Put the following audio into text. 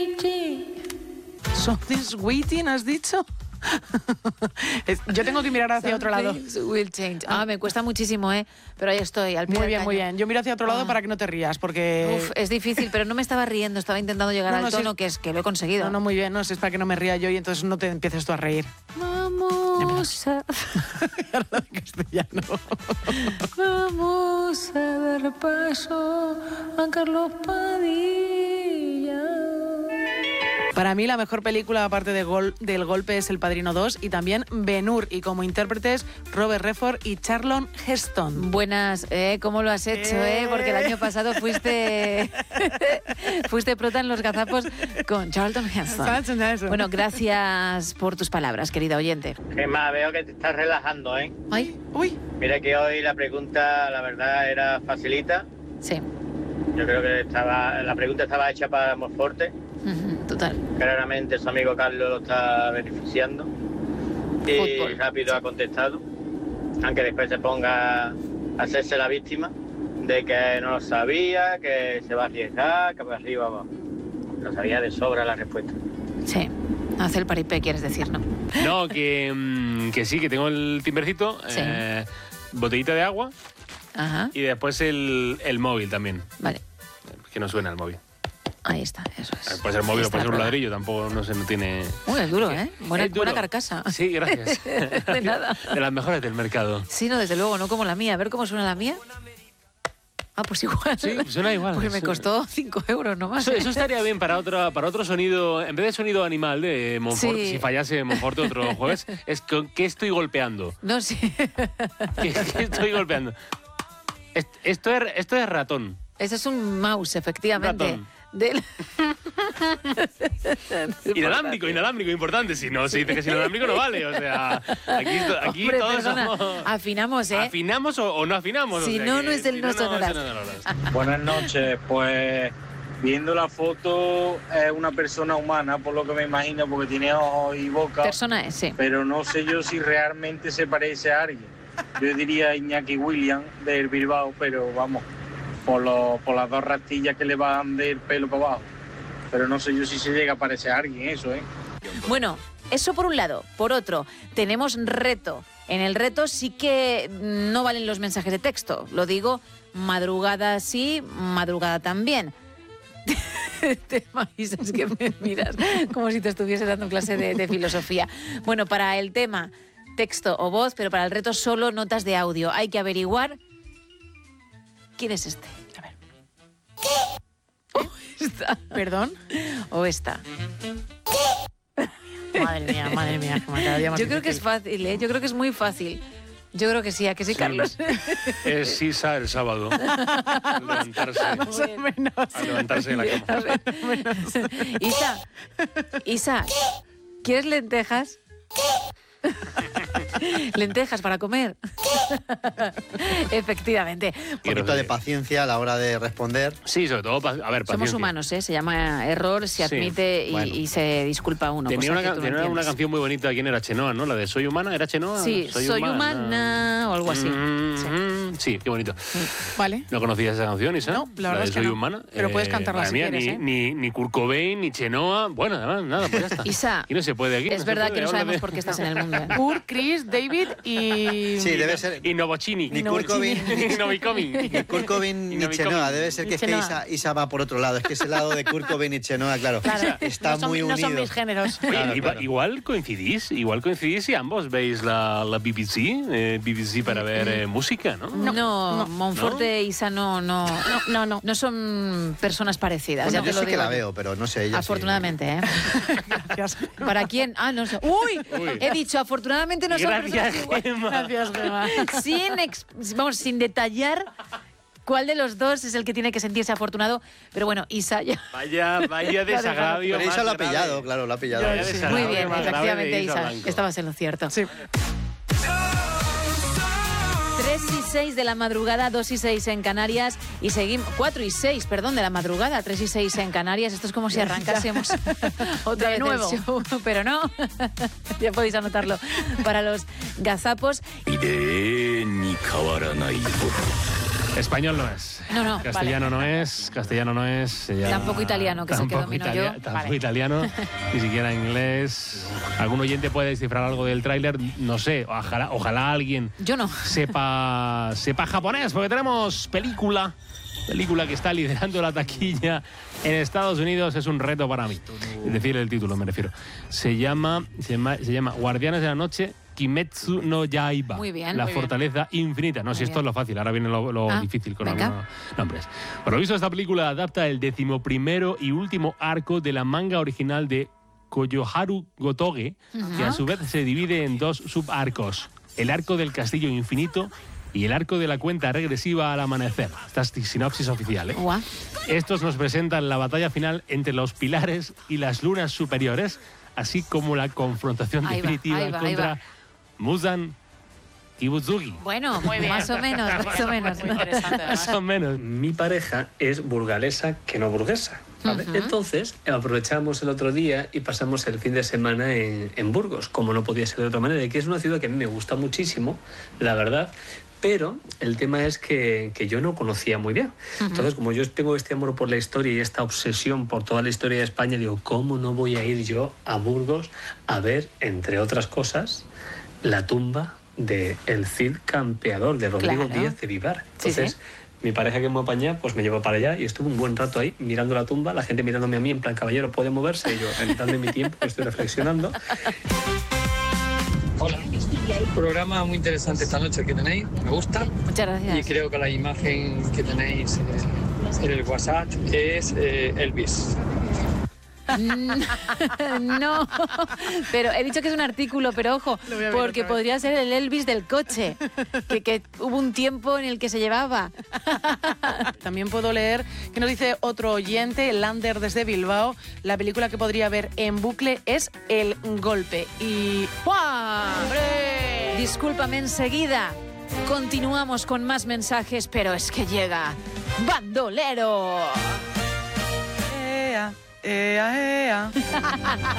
Something's waiting, ¿has dicho? Yo tengo que mirar hacia otro lado. Will change. Me cuesta muchísimo, pero ahí estoy, al pie Muy del bien, caño. muy bien. Yo miro hacia otro lado para que no te rías, porque... Uf, es difícil, pero no me estaba riendo, estaba intentando llegar al tono que lo he conseguido. No, muy bien, no, es para que no me ría yo y entonces no te empieces tú a reír. Vamos a... castellano. Vamos a dar paso a Carlos Padilla. Para mí la mejor película aparte del golpe es El Padrino 2 y también Ben-Hur, y como intérpretes Robert Redford y Charlton Heston. Buenas, ¿cómo lo has hecho? Porque el año pasado fuiste prota en Los Gazapos con Charlton Heston. Bueno, gracias por tus palabras, querida oyente. Gemma, veo que te estás relajando, ¿eh? Ay, uy. Mira que hoy la pregunta, la verdad, era facilita. Sí. Yo creo que la pregunta estaba hecha para Monforte. Total. Claramente su amigo Carlos lo está beneficiando. Y Fútbol. rápido ha contestado. Aunque después se ponga a hacerse la víctima de que no lo sabía, que se va a arriesgar, que para arriba va. Lo sabía de sobra la respuesta. Sí. Hace el paripé, quieres decir, ¿no? No, que sí, que tengo el timbercito, Sí. botellita de agua. Ajá. Y después el móvil también. Vale. Que no suena el móvil. Ahí está, eso es. Puede ser móvil o puede ser un Está, ladrillo, tampoco, no sé, no tiene... Es duro, ¿eh? Buena duro. carcasa. Sí, gracias. De nada. De las mejores del mercado. Sí, no, desde luego, no como la mía. A ver cómo suena la mía. Pues igual. Sí, suena igual. Porque me costó 5 euros nomás. Eso estaría bien para otro sonido, en vez de sonido animal de Monfort, Sí. si fallase Monfort otro jueves, es ¿qué estoy golpeando? No, sí. ¿Qué estoy golpeando? Esto es ratón. Ese es un mouse, efectivamente. Ratón. Del... Inalámbrico, importante. Si no se dice que es inalámbrico, no vale. O sea, aquí Hombre, todos perdona, somos... afinamos, ¿eh? ¿Afinamos o no afinamos? Si O sea, no, que no es del si no sonoras. Buenas noches, pues viendo la foto es una persona humana, por lo que me imagino, porque tiene ojos y boca. Persona es, sí. Pero no sé yo si realmente se parece a alguien. Yo diría Iñaki Williams del Bilbao, pero vamos, por las dos rastillas que le van del pelo para abajo. Pero no sé yo si se llega a parecer a alguien eso, ¿eh? Bueno, eso por un lado. Por otro, tenemos reto. En el reto sí que no valen los mensajes de texto. Lo digo, madrugada sí, madrugada también. Tema, Isa, es que me miras como si te estuviese dando clase de filosofía. Bueno, para el tema texto o voz, pero para el reto solo notas de audio. Hay que averiguar quién es este. A ver. ¿Qué? ¿Esta? ¿Perdón? ¿O esta? Madre mía, que me cada día más Yo creo que es difícil. fácil, ¿eh? Yo creo que es muy fácil. Yo creo que sí, ¿a que sí, Carlos? Es Isa el sábado. Al levantarse de la cama. Isa, ¿quieres lentejas? Lentejas para comer. Efectivamente. Un poquito de paciencia a la hora de responder. Sí, sobre todo, a ver, paciencia. Somos humanos, ¿eh? Se llama error, se Sí. admite y se disculpa uno. Tenía cosa que tú no una entiendes. canción muy bonita. ¿Quién era? Chenoa, ¿no? La de Soy Humana. ¿Era Chenoa? Sí, soy humana o algo así. Sí, qué bonito. Vale. ¿No conocías esa canción, Isa? No, la verdad de es que Soy no. Humana. Pero puedes cantarla madre si mía, quieres, ¿eh? Ni Kurt Cobain, ni Chenoa. Bueno, además, nada, pues ya está. Isa, Y no se puede aquí. es verdad que no sabemos por qué estás en el mundo. ¿eh? Kurt, Chris, David y... Sí, debe ser. Y Novocini. Ni Kurt Cobain, Ni Novicomin. ni Kurt Cobain ni Novicomin. Chenoa. Debe ser que es que Isa va por otro lado. Es que ese lado de Kurt Cobain y Chenoa, claro, está muy unido. No son mis géneros. Oye, Claro. igual coincidís y ambos veis la BBC para ver música, ¿no? No, Monforte e Isa no son personas parecidas. Bueno, ya te yo lo sí que digo la yo. veo, pero no sé ella. Afortunadamente, ¿eh? Gracias. ¿Para quién? No sé. ¡Uy! Uy. He dicho, afortunadamente no son Gracias, personas iguales. Gemma. Gracias, Gemma. Sin detallar cuál de los dos es el que tiene que sentirse afortunado. Pero bueno, Isa ya... Vaya desagravio. Pero Isa más lo ha grave. pillado, claro, lo ha pillado. Vaya Sí. desagravio Muy bien, más grave efectivamente, de Isa Isa. Blanco. Estabas en lo cierto. Sí. 3:06 de la madrugada, 2:06 en Canarias y seguimos 4:06, perdón, de la madrugada, 3:06 en Canarias. Esto es como si arrancásemos otra De vez nuevo. el show, pero no. Ya podéis anotarlo para los gazapos. Español no es. No, Castellano no es. Tampoco italiano, que es el que domino yo. Tampoco italiano, ni siquiera inglés. ¿Algún oyente puede descifrar algo del tráiler? No sé, ojalá alguien Yo no. sepa japonés, porque tenemos película que está liderando la taquilla en Estados Unidos. Es un reto para mí. Es decir, el título me refiero. Se llama Guardianes de la Noche, Kimetsu no Yaiba. Muy bien. La fortaleza infinita. No, si esto es lo fácil, ahora viene lo difícil con algunos nombres. Por lo visto, esta película adapta el 11º y último arco de la manga original de Koyoharu Gotoge, que a su vez se divide en 2 subarcos. El arco del castillo infinito y el arco de la cuenta regresiva al amanecer. Esta es sinopsis oficial, ¿eh? Guau. Estos nos presentan la batalla final entre los pilares y las lunas superiores, así como la confrontación definitiva contra Muzan Kibutsugi. Bueno, más o menos. Muy interesante, Más o menos. Mi pareja es burgalesa que no burguesa, ¿vale? Entonces aprovechamos el otro día y pasamos el fin de semana en Burgos, como no podía ser de otra manera, que es una ciudad que a mí me gusta muchísimo, la verdad. Pero el tema es que yo no conocía muy bien. Entonces, como yo tengo este amor por la historia y esta obsesión por toda la historia de España, digo, ¿cómo no voy a ir yo a Burgos a ver, entre otras cosas, la tumba de el Cid Campeador, de Rodrigo Díaz de Vivar? Entonces, mi pareja que me apaña, pues me llevó para allá y estuve un buen rato ahí mirando la tumba, la gente mirándome a mí en plan, caballero, ¿puede moverse? Y yo, dando mi tiempo, estoy reflexionando. Hola, programa muy interesante esta noche que tenéis, me gusta. Muchas gracias. Y creo que la imagen que tenéis en el WhatsApp es Elvis. No, pero he dicho que es un artículo, pero ojo, porque podría ser el Elvis del coche, que hubo un tiempo en el que se llevaba. También puedo leer que nos dice otro oyente, Lander desde Bilbao, la película que podría ver en bucle es El Golpe. Y... ¡Juan! Discúlpame enseguida. Continuamos con más mensajes, pero es que llega Bandolero. Ea, ea, ea.